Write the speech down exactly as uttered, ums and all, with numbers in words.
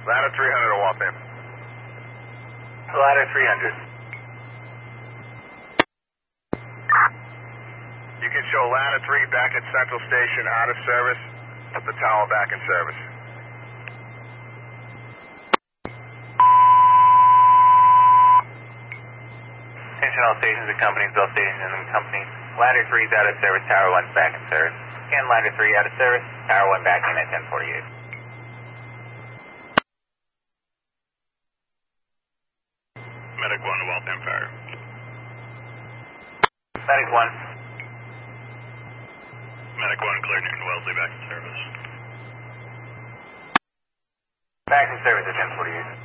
Ladder three hundred to Waltham. Ladder three hundred. You can show ladder three back at Central Station out of service, but the tower back in service. Attention all stations and companies, all stations and companies. Ladder three is out of service, tower one's back in service. Again, ladder three out of service, tower one back in at ten forty-eight. Medic one to Waltham Fire. Medic one. Medic one, clear Newton Wellesley back in service. Back in service at ten forty-eight.